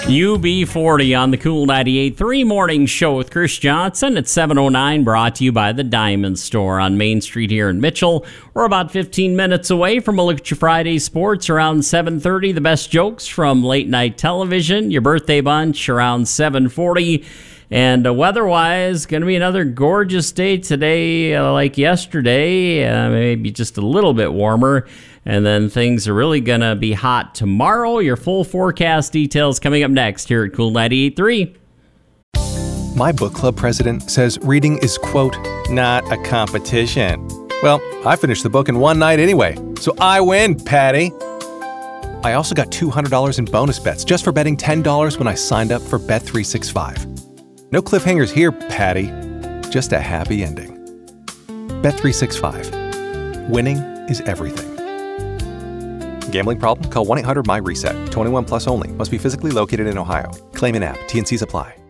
UB40 on the Cool 98.3 Morning Show with Chris Johnson at 7:09, brought to you by the Diamond Store on Main Street here in Mitchell. We're about 15 minutes away from a look at your Friday sports around 7:30. The best jokes from late night television. Your birthday bunch around 7:40. And weather-wise, going to be another gorgeous day today like yesterday, maybe just a little bit warmer. And then things are really going to be hot tomorrow. Your full forecast details coming up next here at Cool 98.3. My book club president says reading is, quote, not a competition. Well, I finished the book in one night anyway, so I win, Patty. I also got $200 in bonus bets just for betting $10 when I signed up for Bet365. No cliffhangers here, Patty. Just a happy ending. Bet365. Winning is everything. Gambling problem? Call 1-800-MY-RESET. 21 plus only. Must be physically located in Ohio. Claim in app. T&Cs apply.